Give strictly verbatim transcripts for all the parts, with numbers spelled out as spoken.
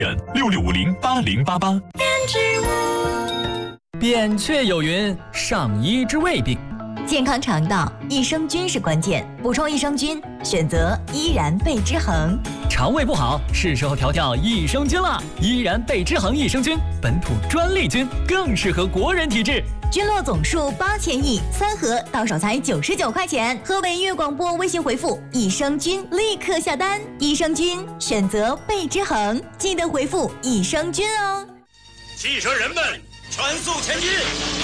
六六五零八零八八。 扁鹊有云：上医之未病。 健康肠道，益生菌是关键。补充益生菌，选择依然贝之恒。 肠胃不好，是时候调调益生菌了。依然贝之恒益生菌，本土专利菌，更适合国人体质。 菌落总数八千亿，三盒到手才九十九块钱。河北音乐广播微信回复益生菌，立刻下单。益生菌选择贝之恒，记得回复益生菌哦。 汽车人们，全速前进！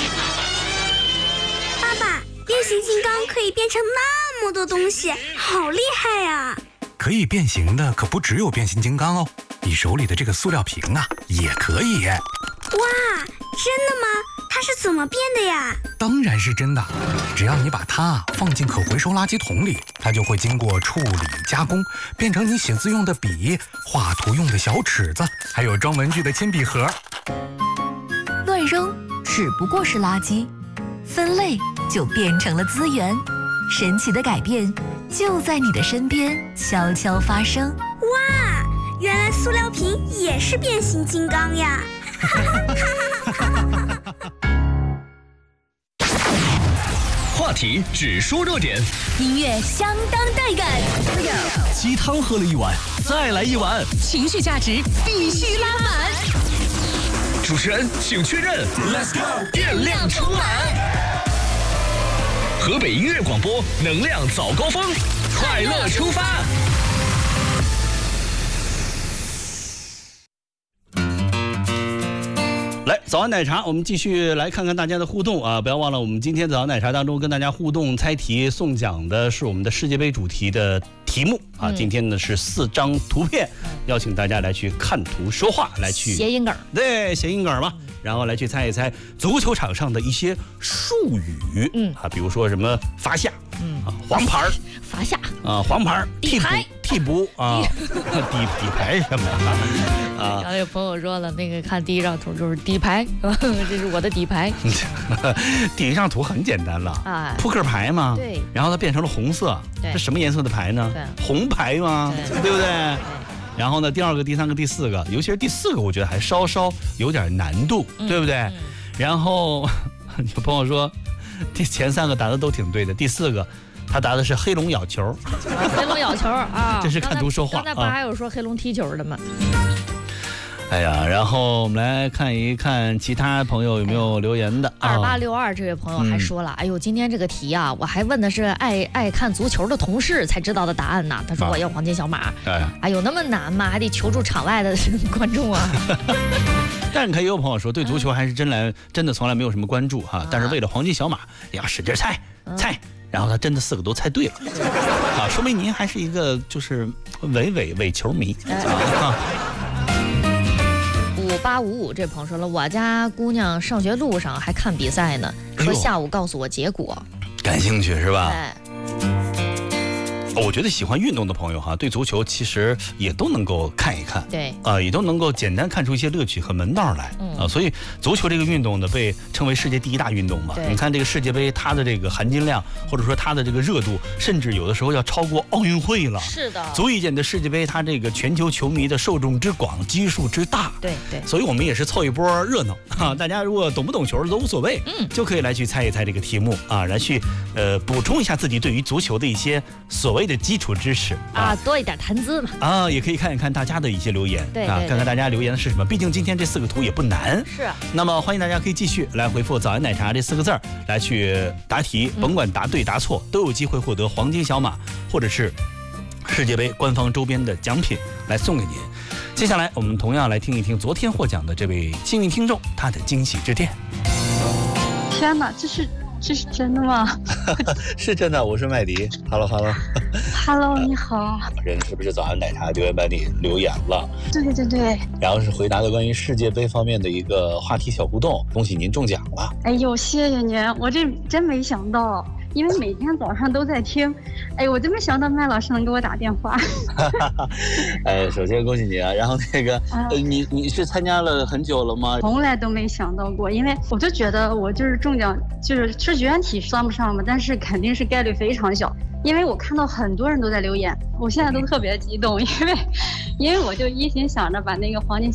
爸爸，变形金刚可以变成那么多东西，好厉害呀！ 可以变形的可不只有变形金刚哦，你手里的这个塑料瓶啊，也可以。 哇，真的吗？它是怎么变的呀？ 当然是真的，只要你把它放进可回收垃圾桶里，它就会经过处理加工，变成你写字用的笔、画图用的小尺子，还有装文具的铅笔盒。 乱扔只不过是垃圾，分类就变成了资源。神奇的改变就在你的身边悄悄发生。 哇，原来塑料瓶也是变形金刚呀！ 话题只说热点， 音乐相当带感， 鸡汤喝了一碗，再来一碗， 情绪价值必须拉满。 主持人请确认 ，Let's go， 电量充满。河北音乐广播，能量早高峰，快乐出发。 来，早安奶茶，我们继续来看看大家的互动啊！不要忘了，我们今天早安奶茶当中跟大家互动猜题送奖的是我们的世界杯主题的题目啊！嗯、今天呢是四张图片，邀请大家来去看图说话，来去谐音梗， 对，谐音梗嘛，然后来去猜一猜足球场上的一些术语，嗯啊，比如说什么罚下，嗯啊，黄牌罚下啊，黄牌底牌替补啊，底底牌什么啊？然后有朋友说了，那个看第一张图就是底牌，这是我的底牌。 第一张图很简单了，啊，扑克牌嘛， 对， 然后它变成了红色，这什么颜色的牌呢？红牌嘛，对, 对不对？对。然后呢，第二个、第三个、第四个，尤其是第四个，我觉得还稍稍有点难度，嗯、对不对？嗯、然后有朋友说，第前三个答的都挺对的，第四个。他答的是黑龙咬球， 黑龙咬球啊！ 这是看图说话。 刚才不还有说黑龙踢球的吗？ 哎呀，然后我们来看一看其他朋友有没有留言的。 二八六二这位朋友还说了，嗯、哎呦，今天这个题啊，我还问的是爱爱看足球的同事才知道的答案呢。他说我要黄金小马。哎、啊，哎呦，那么难吗？还得求助场外的观众啊。 但是可以有朋友说，对足球还是真来真的从来没有什么关注哈，啊、但是为了黄金小马也要使劲猜、嗯、猜。然后他真的四个都猜对了，啊，说明您还是一个就是伪伪伪球迷。 五八五五这朋友说了，我家姑娘上学路上还看比赛呢，说下午告诉我结果。 感兴趣是吧？我觉得喜欢运动的朋友哈，对足球其实也都能够看一看， 对， 啊、呃，也都能够简单看出一些乐趣和门道来，嗯、啊，所以足球这个运动呢，被称为世界第一大运动嘛。你看这个世界杯，它的这个含金量或者说它的这个热度，甚至有的时候要超过奥运会了。 是的， 足以见得世界杯它这个全球球迷的受众之广、基数之大。 对对， 所以我们也是凑一波热闹啊！大家如果懂不懂球都无所谓，嗯，就可以来去猜一猜这个题目啊，来去呃补充一下自己对于足球的一些所谓的基础知识。 啊，多一点谈资嘛。 啊，也可以看一看大家的一些留言， 对啊，看看大家留言的是什么。毕竟今天这四个图也不难。 是。 那么欢迎大家可以继续来回复"早安奶茶"这四个字儿来去答题，甭管答对答错，都有机会获得黄金小马或者是世界杯官方周边的奖品来送给您。接下来我们同样来听一听昨天获奖的这位幸运听众他的惊喜致电。 天哪，这是。这是真的吗？ 是真的，我是麦迪。Hello Hello Hello， 你好。 人是不是早安奶茶留言板里留言了？ 对对对。 然后是回答的关于世界杯方面的一个话题小互动，恭喜您中奖了。 哎呦，谢谢您，我这真没想到，因为每天早上都在听，哎，我真没想到麦老师能给我打电话。 哎，首先恭喜你啊！然后那个，呃，你你是参加了很久了吗？ 从来都没想到过，因为我就觉得我就是中奖，就是是绝缘体算不上嘛，但是肯定是概率非常小。因为我看到很多人都在留言，我现在都特别激动，因为因为我就一心想着把那个黄金